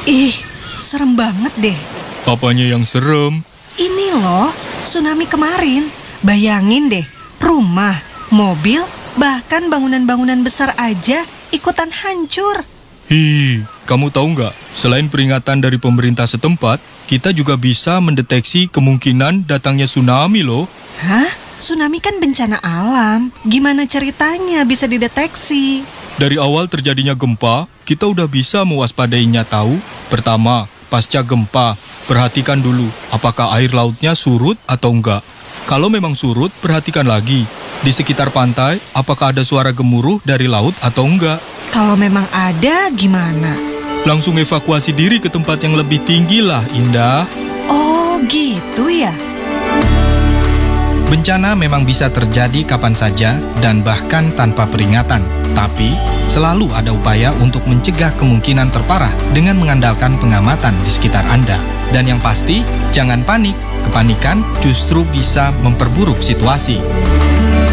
Ih, serem banget deh. Apanya yang serem? Ini loh, tsunami kemarin. Bayangin deh, rumah, mobil, bahkan bangunan-bangunan besar aja ikutan hancur. Kamu tahu nggak? Selain peringatan dari pemerintah setempat, kita juga bisa mendeteksi kemungkinan datangnya tsunami loh. Hah? Tsunami kan bencana alam. Gimana ceritanya bisa dideteksi? Dari awal terjadinya gempa, kita udah bisa mewaspadainya tahu. Pertama, pasca gempa, perhatikan dulu apakah air lautnya surut atau enggak. Kalau memang surut, perhatikan lagi. Di sekitar pantai, apakah ada suara gemuruh dari laut atau enggak? Kalau memang ada, gimana? Langsung evakuasi diri ke tempat yang lebih tinggi lah, Indah. Oh, gitu ya? Bencana memang bisa terjadi kapan saja dan bahkan tanpa peringatan. Tapi, selalu ada upaya untuk mencegah kemungkinan terparah dengan mengandalkan pengamatan di sekitar Anda. Dan yang pasti, jangan panik. Kepanikan justru bisa memperburuk situasi.